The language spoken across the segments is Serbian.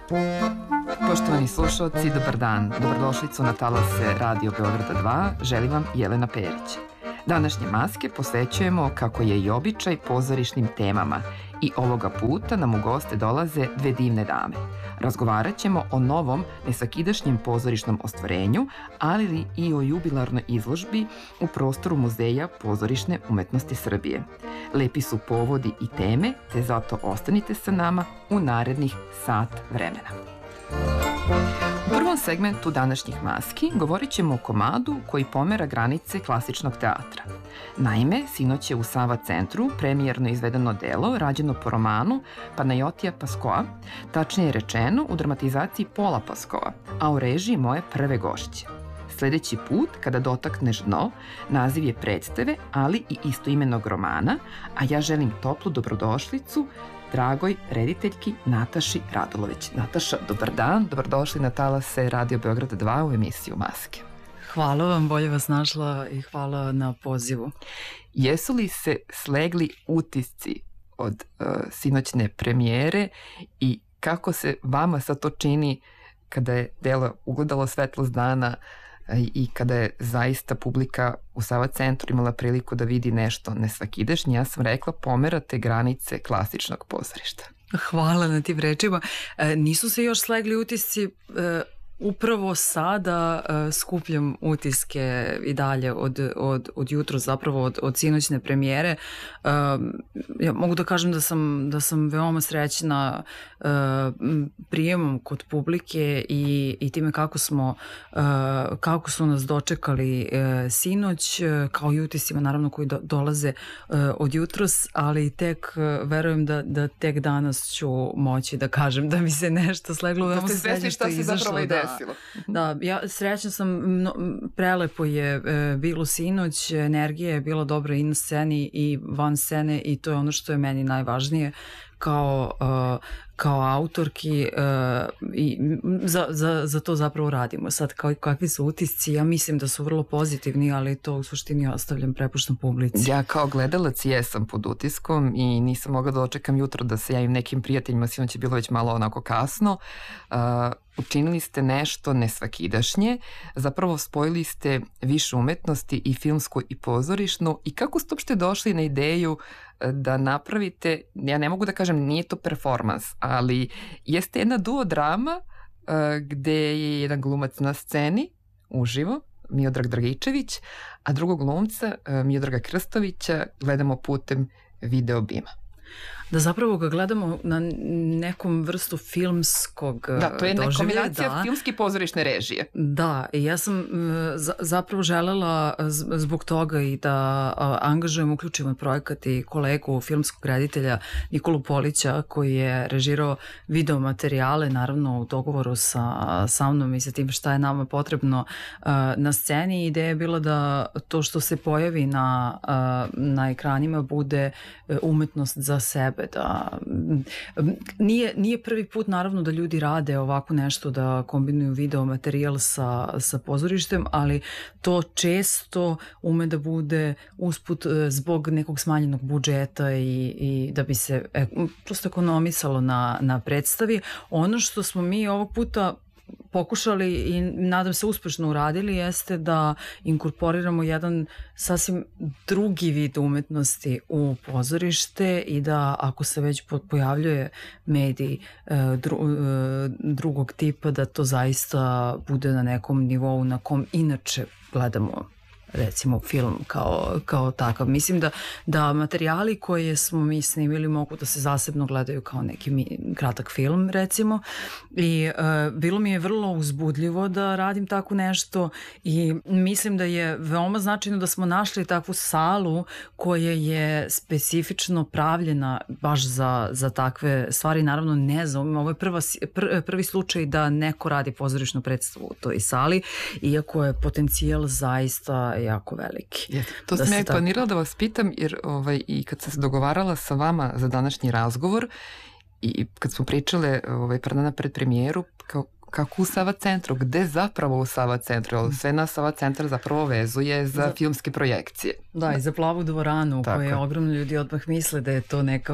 Poštovani slušalci, dobar dan. Dobrodošlicu na talase Radio Beograda 2. Želi vam Jelena Perić. Današnje maske posvećujemo, kako je i običaj, pozorišnim temama i ovoga puta nam u goste dolaze dve divne dame. Razgovarat ćemo o novom, nesvakidašnjem pozorišnom ostvarenju, ali i o jubilarnoj izložbi u prostoru Muzeja pozorišne umetnosti Srbije. Lepi su povodi i teme, te zato ostanite sa nama u narednih sat vremena. U prvom segmentu današnjih maski govorit ćemo o komadu koji pomera granice klasičnog teatra. Naime, sinoć je u Sava centru premijerno izvedeno delo rađeno po romanu Panajotija Paskoa, tačnije rečeno u dramatizaciji Pola Paskoa, a u režiji moje prve gošće. Sledeći put, kada dotakneš dno, naziv je predstave, ali i istoimenog romana, a ja želim toplu dobrodošlicu dragoj rediteljki Nataši Radulović. Nataša, dobar dan, dobrodošli na talase Radio Beograda 2 u emisiju Maske. Hvala vam, bolje vas našla i hvala na pozivu. Jesu li se slegli utisci od sinoćne premijere i kako se vama sad to čini kada je delo ugledalo svetlost dana i kada je zaista publika u Sava centru imala priliku da vidi nešto nesvakidašnje? Ja sam rekla, pomerate granice klasičnog pozorišta. Hvala na tim rečima. Nisu se još slegli utisci, upravo sada skupljam utiske i dalje od jutro, zapravo od sinoćne premijere. Ja mogu da kažem da sam veoma srećna prijemom kod publike i time kako su nas dočekali sinoć, kao i utisima naravno koji dolaze od jutros, ali verujem da tek danas ću moći da kažem da mi se nešto sleglo. Da ste svesni šta se zapravo i desilo. Da, ja srećna sam, prelepo je bilo sinoć, energija je bila dobra i na sceni i van scene i to je ono što je meni najvažnije kao autorki i za to zapravo radimo. Sad kakvi su utisci, ja mislim da su vrlo pozitivni, ali to u suštini ostavljam, prepuštam publici. Ja kao gledalac jesam pod utiskom i nisam mogla da očekam jutro da se javim nekim prijateljima, sinoć je bilo već malo onako kasno. Učinili ste nešto nesvakidašnje, zapravo spojili ste više umetnosti, i filmsku i pozorišnu, i kako ste uopšte došli na ideju da napravite, ja ne mogu da kažem nije to performans, ali jeste jedna duodrama gde je jedan glumac na sceni uživo, Miodrag Dragičević, a drugog glumca, Miodraga Krstovića, gledamo putem video bima. Da zapravo ga gledamo na nekom vrstu filmskog doživlja. Da, to je kombinacija filmske i pozorišne režije. Da, i ja sam zapravo želela zbog toga i da angažujem, uključimo projekat i kolegu filmskog reditelja Nikolu Polića, koji je režirao video materijale, naravno u dogovoru sa mnom i sa tim šta je nama potrebno na sceni. Ideja je bila da to što se pojavi na ekranima bude umetnost za sebe. Da nije prvi put naravno da ljudi rade ovako nešto, da kombinuju video materijal sa pozorištem, ali to često ume da bude usput zbog nekog smanjenog budžeta i da bi se prosto ekonomisalo na predstavi. Ono što smo mi ovog puta pokušali i nadam se uspešno uradili jeste da inkorporiramo jedan sasvim drugi vid umetnosti u pozorište i da ako se već pojavljuje medij drugog tipa, da to zaista bude na nekom nivou na kom inače gledamo recimo film kao takav. Mislim da materijali koje smo mi snimili mogu da se zasebno gledaju kao neki kratak film recimo i bilo mi je vrlo uzbudljivo da radim tako nešto i mislim da je veoma značajno da smo našli takvu salu koja je specifično pravljena baš za takve stvari. Naravno ne znam, ovo je prvi slučaj da neko radi pozorišnu predstavu u toj sali, iako je potencijal zaista jako veliki. To sam ja i planirala da vas pitam, jer i kad sam se dogovarala sa vama za današnji razgovor i kad smo pričale pred premijeru, kako u Sava centru, gde zapravo u Sava centru, sve nas Sava centar zapravo vezuje za filmske projekcije. Da, i za Plavu dvoranu, koje ogromno ljudi odmah misle da je to neka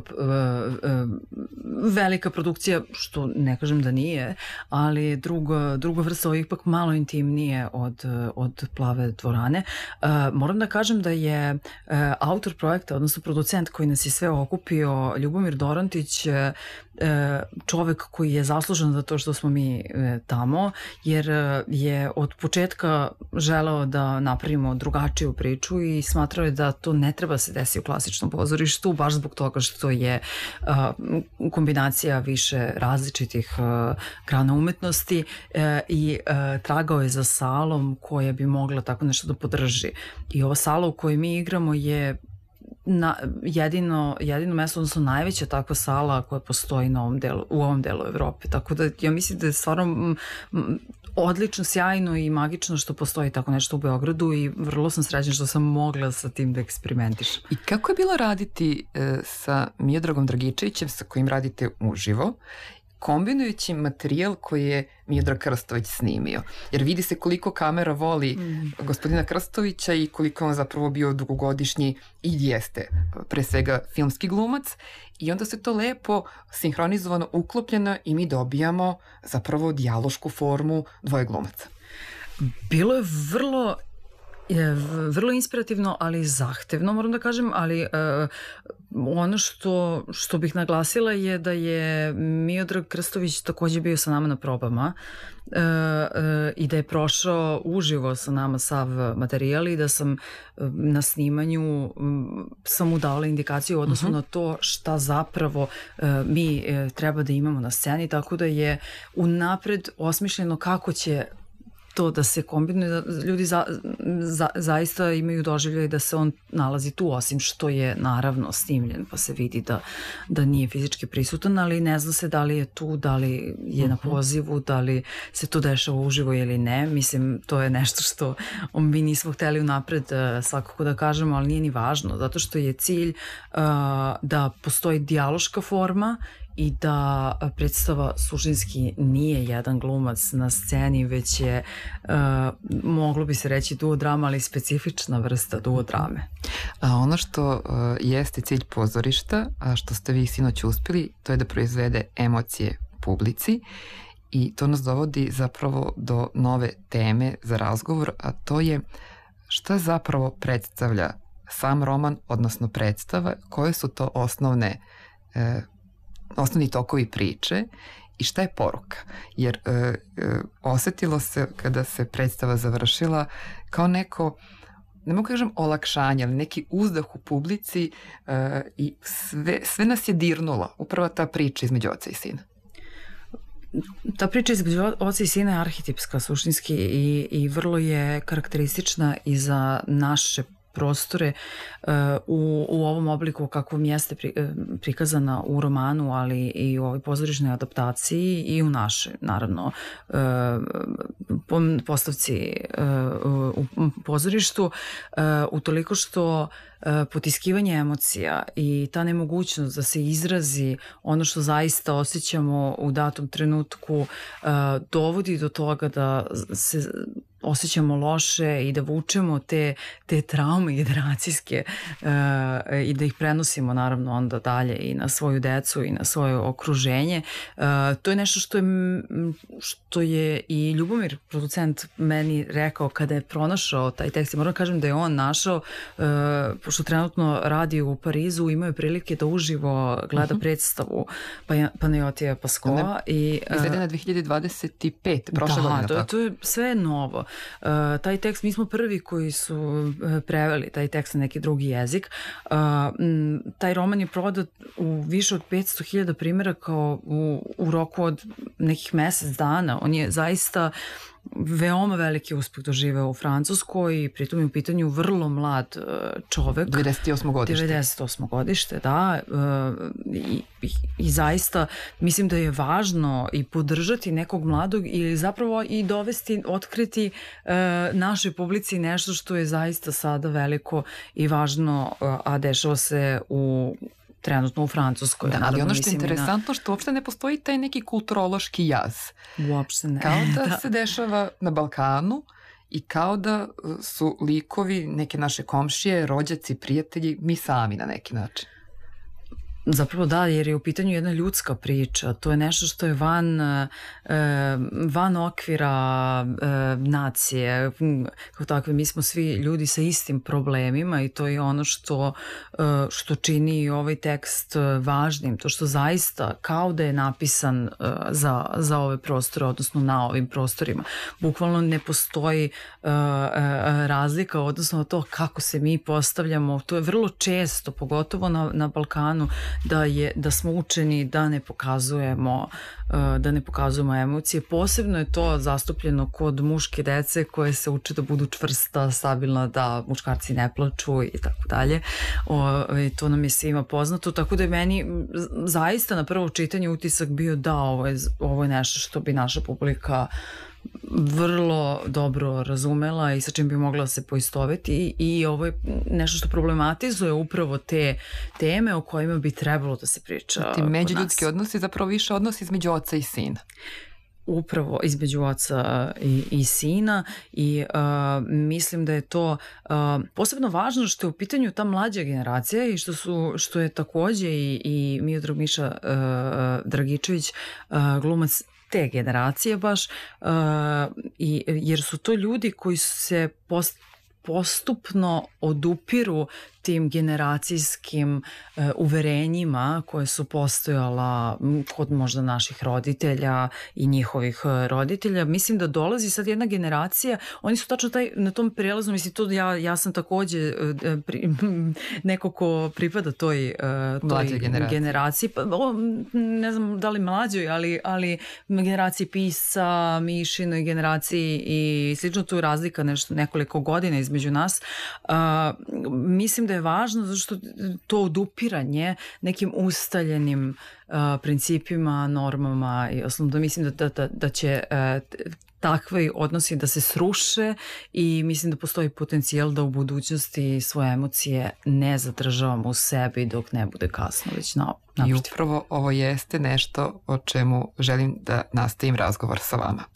velika produkcija, što ne kažem da nije, ali druga vrsta ovo ipak malo intimnije od Plave dvorane. Moram da kažem da je autor projekta, odnosno producent koji nas je sve okupio, Ljubomir Dorantić, čovek koji je zaslužan za to što smo mi tamo, jer je od početka želeo da napravimo drugačiju priču i smatrao je da to ne treba se desiti u klasičnom pozorištu, baš zbog toga što je kombinacija više različitih grana umetnosti i tragao je za salom koja bi mogla tako nešto da podrži. I ova sala u kojoj mi igramo je jedino mesto, odnosno najveća takva sala koja postoji u ovom delu Evrope. Tako da ja mislim da je stvarno odlično, sjajno i magično što postoji tako nešto u Beogradu i vrlo sam srećna što sam mogla sa tim da eksperimentišem. I kako je bilo raditi sa Miodragom Dragičevićem, sa kojim radite uživo, kombinujući materijal koji je Miodrag Krstović snimio? Jer vidi se koliko kamera voli gospodina Krstovića i koliko on zapravo bio dugogodišnji i jeste pre svega filmski glumac, i onda se to lepo sinhronizovano uklopljeno i mi dobijamo zapravo dijalošku formu dvoje glumaca. Bilo je vrlo inspirativno, ali zahtevno, moram da kažem, ali ono što bih naglasila je da je Miodrag Krstović takođe bio sa nama na probama i da je prošao uživo sa nama sav materijal i da sam na snimanju sam mu dala indikaciju u odnosu na to šta zapravo mi treba da imamo na sceni, tako da je unapred osmišljeno kako će to da se kombinuje, da ljudi zaista imaju doživljaj da se on nalazi tu, osim što je naravno snimljen pa se vidi da nije fizički prisutan, ali ne zna se da li je tu, da li je na pozivu, da li se to dešava uživo ili ne. Mislim, to je nešto što mi nismo hteli unapred svakako da kažemo, ali nije ni važno, zato što je cilj da postoji dijaloška forma i da predstava suštinski nije jedan glumac na sceni, već je, moglo bi se reći, duodrama, ali specifična vrsta duodrame. A ono što jeste cilj pozorišta, a što ste vi sinoć uspeli, to je da proizvede emocije publici, i to nas dovodi zapravo do nove teme za razgovor, a to je šta zapravo predstavlja sam roman, odnosno predstava, koje su to osnovni tokovi priče i šta je poruka. Jer osetilo se kada se predstava završila kao neko, ne mogu kažem olakšanje, ali neki uzdah u publici i sve nas je dirnulo. Upravo ta priča između oca i sina. Ta priča između oca i sina je arhetipska suštinski i vrlo je karakteristična i za naše prostore u ovom obliku kakvom jeste prikazana u romanu, ali i u ovoj pozorišnoj adaptaciji i u našoj, naravno, postavci u pozorištu, utoliko što potiskivanje emocija i ta nemogućnost da se izrazi ono što zaista osjećamo u datom trenutku dovodi do toga da se osjećamo loše i da vučemo te traume generacijske i da ih prenosimo naravno onda dalje i na svoju decu i na svoje okruženje. To je nešto što je i Ljubomir, producent, meni rekao kada je pronašao taj tekst. Moram kažem da je on našao, pošto trenutno radi u Parizu, imao je prilike da uživo gleda predstavu Panajotija Paskova. Izvedena 2025, prošle godine. Da, to je sve novo. Taj tekst, mi smo prvi koji su preveli taj tekst na neki drugi jezik. Taj roman je prodat u više od 500.000 primjeraka u roku od nekih mesec dana. On je zaista veoma veliki uspeh doživeo u Francuskoj i pritom je u pitanju vrlo mlad čovek. 98. godište, da. I zaista mislim da je važno i podržati nekog mladog ili zapravo i dovesti, otkriti našoj publici nešto što je zaista sada veliko i važno, a dešava se trenutno u Francuskoj. Da, ali ono što je interesantno što uopšte ne postoji taj neki kulturološki jaz. Uopšte ne. Kao da se dešava na Balkanu i kao da su likovi neke naše komšije, rođaci, prijatelji, mi sami na neki način. Zapravo da, jer je u pitanju jedna ljudska priča. To je nešto što je van okvira nacije. Kao takve, mi smo svi ljudi sa istim problemima i to je ono što čini ovaj tekst važnim. To što zaista kao da je napisan za ove prostore, odnosno na ovim prostorima. Bukvalno ne postoji razlika odnosno na to kako se mi postavljamo. To je vrlo često, pogotovo na Balkanu, da smo učeni da ne pokazujemo emocije. Posebno je to zastupljeno kod muške dece koje se uče da budu čvrsta, stabilna, da muškarci ne plaču i tako dalje. To nam je svima poznato, tako da je meni zaista na prvo čitanje utisak bio da ovo je nešto što bi naša publika vrlo dobro razumela i sa čim bi mogla se poistoveti i ovo je nešto što problematizuje upravo te teme o kojima bi trebalo da se priča. Ti međuljudski odnosi zapravo više odnos između oca i sina. Upravo između oca i sina i mislim da je to posebno važno što je u pitanju ta mlađa generacija i što je takođe i Miodrag Miša Dragičević glumac te generacije baš, jer su to ljudi koji se postupno odupiru tim generacijskim uverenjima koje su postojala kod možda naših roditelja i njihovih roditelja. Mislim da dolazi sad jedna generacija, oni su tačno na tom prelazu, mislim to ja sam takođe neko ko pripada toj generaciji, ne znam da li mlađoj, ali generaciji Pisa, Mišinoj generaciji i slično, tu je razlika nekoliko godina između nas. Mislim da je važno zato što to odupiranje nekim ustaljenim principima, normama i osnovno da mislim da će takvi odnosi da se sruše i mislim da postoji potencijal da u budućnosti svoje emocije ne zadržavamo u sebi dok ne bude kasno, već naprotiv. I upravo ovo jeste nešto o čemu želim da nastavim razgovor sa vama.